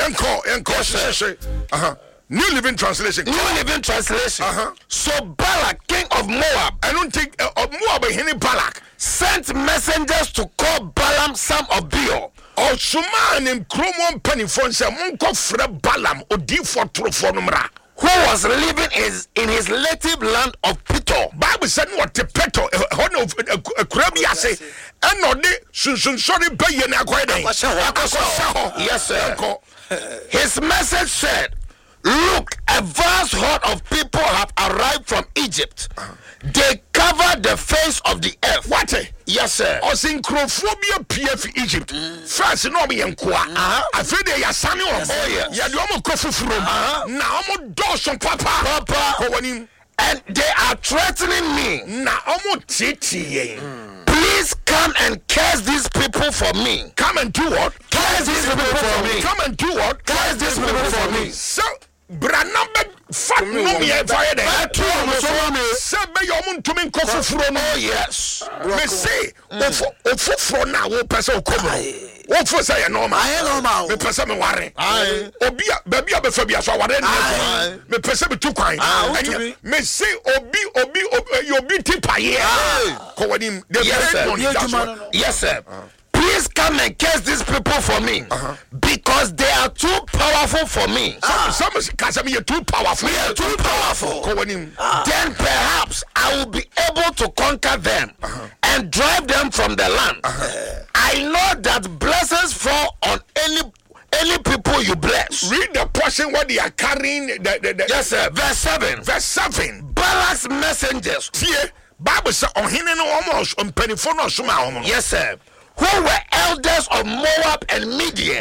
New Living Translation. So Balak, king of Moab, I don't think Moab any Balak sent messengers to call Balaam son of Beor. Suman and Cromon Pennyphone said, Munko Fre Balaam, or D for Trophonumra, who was living in his native land of Petor. Bible said what the Petor, one of a Crabia say, and no day, sorry, pay an acquaintance. Yes, sir. His message said, look, a vast horde of people have arrived from Egypt. They cover the face of the earth. What? Yes, sir. Synchrophobia PF Egypt. First, no me and Kwa. I feel they are Samuel. Oh, yes. You are coffee from. Now I'm Dawson, Papa. And they are threatening me. Now I'm Titi. Please come and curse these people for me. Come and do what? Curse these people for me. Come and do what? Curse these people for me. So, Branamba fat no me fire there. Sebe yomun to me coffee from. Oh yes. Me say, ofo from now, o person come. Ofo say normal. Me person me worry. Obi baby abefabia so worry. Me person be too kind. Me say obi tipa here. Ko wadim. Yes sir. Please come and curse these people for me, because they are too powerful for me. Some are too powerful. We are too powerful. Then perhaps I will be able to conquer them and drive them from the land. I know that blessings fall on any people you bless. Read the portion where they are carrying yes sir. Verse 7. Balak's messengers. Bible says on him almost on penny. Yes sir. Who were elders of Moab and Midian.